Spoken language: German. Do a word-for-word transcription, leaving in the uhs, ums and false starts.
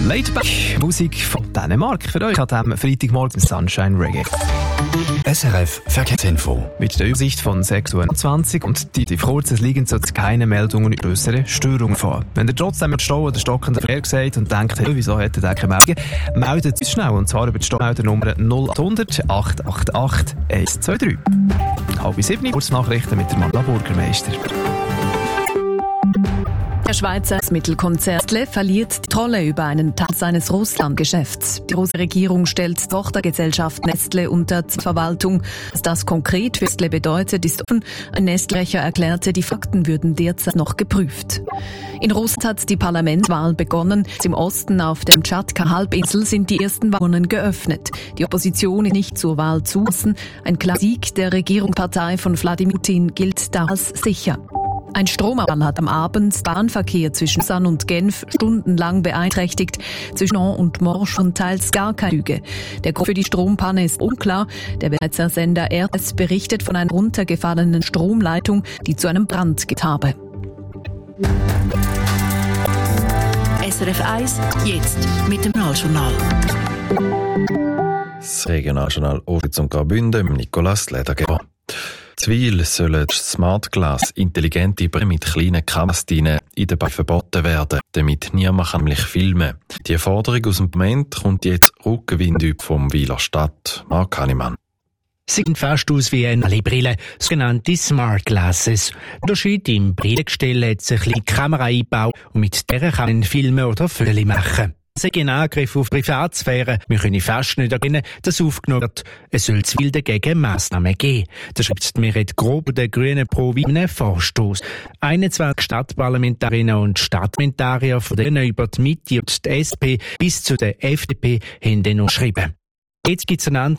Laidback, Musik von Dänemark für euch an diesem Freitagmorgen Sunshine Reggae. S R F Verkehrsinfo. Mit der Übersicht von sechs Uhr zwanzig und die, die kurzes liegen so keine Meldungen über grössere Störungen vor. Wenn ihr trotzdem mit Stau oder stockenden Verkehr seht und denkt, hey, wieso hätte ihr keine Meldungen, meldet uns schnell, und zwar über die Staumeldernummer null acht hundert, acht acht acht, eins zwei drei. Halb sieben, Kurznachrichten mit der Marla Burgermeister. Der Schweizer Mittelkonzern Nestlé verliert die Kontrolle über einen Teil seines Russland-Geschäfts. Die russische Regierung stellt die Tochtergesellschaft Nestlé unter Verwaltung. Was das konkret für Nestlé bedeutet, ist offen. Ein Nestlé-Sprecher erklärte, die Fakten würden derzeit noch geprüft. In Russland hat die Parlamentswahl begonnen. Im Osten auf der Kamtschatka-Halbinsel sind die ersten Wahlen geöffnet. Die Opposition ist nicht zur Wahl zugelassen. Ein klarer Sieg der Regierungspartei von Wladimir Putin gilt da als sicher. Ein Stromausfall hat am Abend Bahnverkehr zwischen Lausanne und Genf stundenlang beeinträchtigt. Zwischen Lyon und Morges schon teils gar keine Züge. Der Grund für die Strompanne ist unklar. Der Schweizer Sender R T S berichtet von einer runtergefallenen Stromleitung, die zu einem Brand geführt habe. S R F eins, jetzt mit dem Regionaljournal. Das Regionaljournal Oritz und Graubünden mit Nicolas Ledergeber. Zwiel sollen Smart Glass, intelligente Brillen mit kleinen Kameras in den Beinen verboten werden, damit niemand nämlich filmen kann. Die Forderung aus dem Parlament kommt jetzt Rückenwind vom Wieler Stadt. Marc Hannemann. Sie sehen fast aus wie eine Brille, sogenannte Smart Glasses. Der Unterschied im Brillengestell hat sich eine Kamera eingebaut und mit der kann man filmen oder Fotos machen. Das ist ein Angriff auf die Privatsphäre. Wir können fast nicht erkennen, dass aufgenommen wird. Es soll Zwiel dagegen Massnahmen geben. Das schreibt Meret Grob der Grünen pro wie einen Vorstoß. einundzwanzig Stadtparlamentarierinnen und Stadtparlamentarier von denen über die Mitte und die S P bis zu der F D P haben den unterschrieben. Jetzt gibt es einen